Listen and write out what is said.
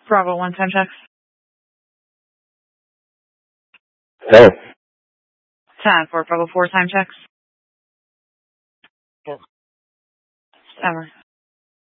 Bravo 1 time checks. Hey. Time for Bravo 4 time checks. Yes. Summer.